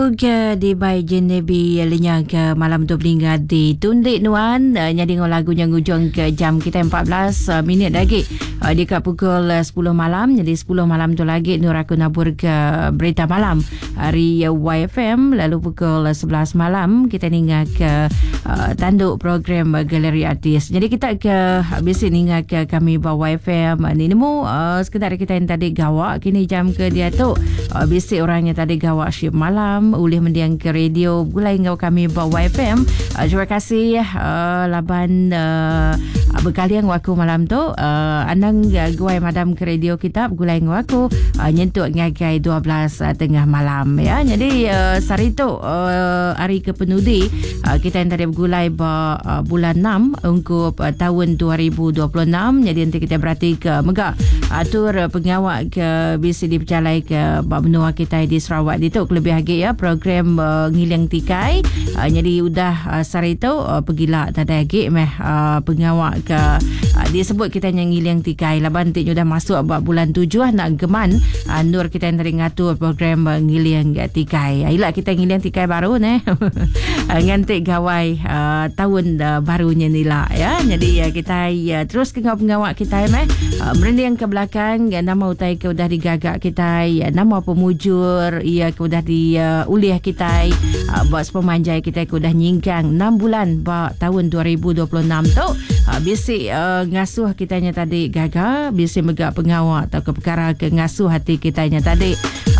Ke di baik jenebi lenyang ke malam tu peringkat di Tundik Nuan nyading lagunya ngujung ke jam kita 14 minit lagi dekat pukul 10 malam. Jadi 10 malam tu lagi Nur aku nabur ke berita malam hari YFM, lalu pukul 11 malam kita ningat ke tanduk program Galeri Artis. Jadi kita ke habis ningat ke kami bawa YFM ni nemu sekedar kita yang tadi gawak kini jam ke dia tu bisik orangnya tadi gawak shift malam boleh mendiang ke radio gulai ngau kami bawa YFM. Terima kasih laban berkalian waku malam tu anang guai madam ke radio kita gulai ngau aku nyentuk ngagai 12 tengah malam ya. Jadi sari tu hari ke penudi kita yang tadi bergulai bulan 6 untuk tahun 2026. Jadi nanti kita berarti ke megak atur pengawak ke bisa dipercalai ke benua kita di Sarawak itu lebih lagi ya program ngiling tikai. Jadi udah sari tu pergilah tadi lagi pengawak ke disebut kita yang ngiling tikai laban nanti sudah masuk bulan 7 nak geman Nur kita yang tadi ngatur program ngiling tikai. Ialah kita ngiling tikai baru ni ngantik gawai tahun barunya ni lah ya. Jadi kita terus ke pengawak kita merending ke belakang nama utai ke udah digagak kita nama pemujur ia ke udah diuliah kita buat pemanjai kita ke udah nyingkang 6 bulan tahun 2026 tu bisik ngasuh kitanya tadi gagal bisik megak pengawak atau ke perkara ke ngasuh hati kitanya tadi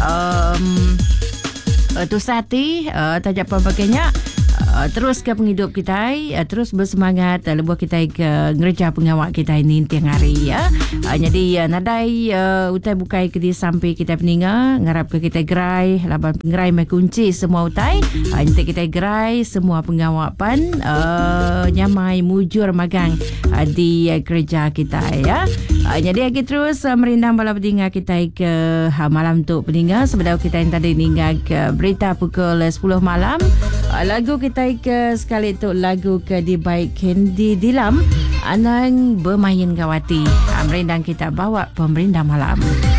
tu sati tajak pembagainya terus ke penghidup kita terus bersemangat lebuh kita ke ngerja pengawak kita ini tiang hari ya. Jadi nadai utai bukai ke di sampai kita peninga ngarap ke kita gerai laban pengerai mai kunci semua utai nanti kita gerai semua pengawak pan nyamai mujur magang di kerja kita ya. Jadi lagi terus merindam bala pedinga kita ke malam tu pedinga sebelum kita yang tadi ninga ke berita pukul 10 malam. Lagu kita ke sekali tu lagu ke di baik Candy Dilam Anang Bermain Gawati. Merindang kita bawa pemerintah malam.